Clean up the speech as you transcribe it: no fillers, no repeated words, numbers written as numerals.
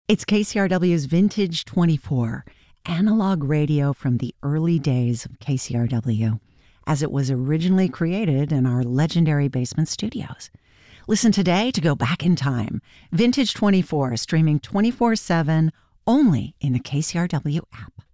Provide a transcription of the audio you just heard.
It's KCRW's Vintage 24, analog radio from the early days of KCRW, as it was originally created in our legendary basement studios. Listen today to go back in time. Vintage 24, streaming 24/7, only in the KCRW app.